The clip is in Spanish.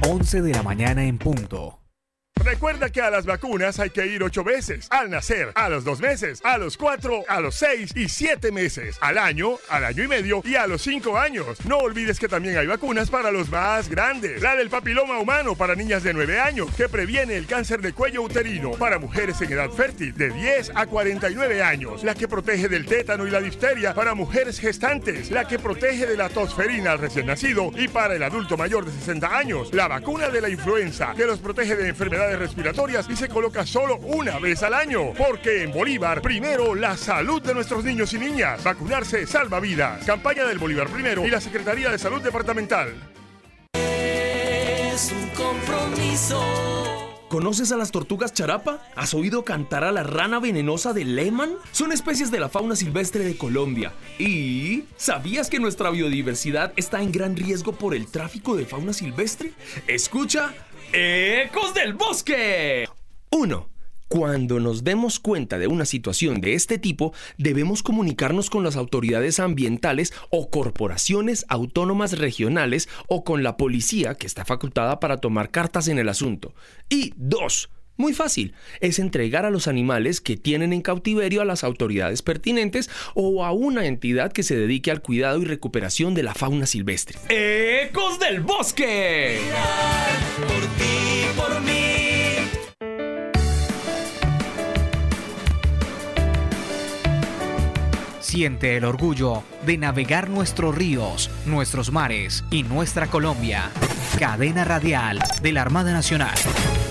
11 de la mañana en punto. Recuerda que a las vacunas hay que ir 8 veces. Al nacer, a los 2 meses, a los 4, a los 6 y 7 meses. Al año y medio y a los 5 años. No olvides que también hay vacunas para los más grandes. La del papiloma humano para niñas de 9 años, que previene el cáncer de cuello uterino. Para mujeres en edad fértil, de 10 a 49 años. La que protege del tétano y la difteria para mujeres gestantes. La que protege de la tosferina al recién nacido y para el adulto mayor de 60 años. La vacuna de la influenza, que los protege de enfermedades respiratorias y se coloca solo una vez al año. Porque en Bolívar, primero la salud de nuestros niños y niñas. Vacunarse salva vidas. Campaña del Bolívar Primero y la Secretaría de Salud Departamental. Es un compromiso. ¿Conoces a las tortugas charapa? ¿Has oído cantar a la rana venenosa de Lehmann? Son especies de la fauna silvestre de Colombia. ¿Y sabías que nuestra biodiversidad está en gran riesgo por el tráfico de fauna silvestre? Escucha Ecos del Bosque. 1. Cuando nos demos cuenta de una situación de este tipo, debemos comunicarnos con las autoridades ambientales o corporaciones autónomas regionales o con la policía, que está facultada para tomar cartas en el asunto. Y 2. Muy fácil, es entregar a los animales que tienen en cautiverio a las autoridades pertinentes o a una entidad que se dedique al cuidado y recuperación de la fauna silvestre. ¡Ecos del Bosque! Por ti, por mí. Siente el orgullo de navegar nuestros ríos, nuestros mares y nuestra Colombia. Cadena Radial de la Armada Nacional.